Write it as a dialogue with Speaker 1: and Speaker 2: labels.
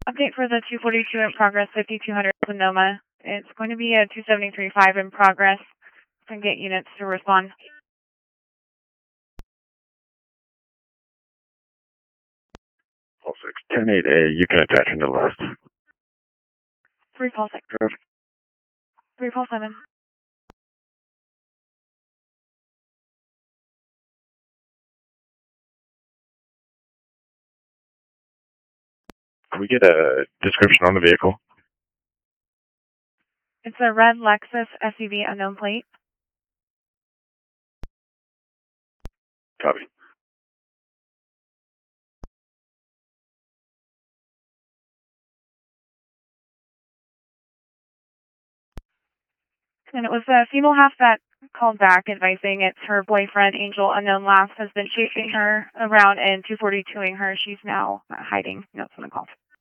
Speaker 1: Update for the 242 in progress, 5200 Sonoma. It's going to be a 273.5 in progress. And get units to respond.
Speaker 2: Call 6, 10-8A, you can attach in the left.
Speaker 1: 3 call 6. 3 call 7.
Speaker 2: Can we get a description on the vehicle?
Speaker 1: It's a red Lexus SUV unknown plate.
Speaker 2: Copy.
Speaker 1: And it was a female half that called back advising it's her boyfriend, Angel Unknown Laughs, has been chasing her around and 242ing her. She's now hiding. Notes on the call.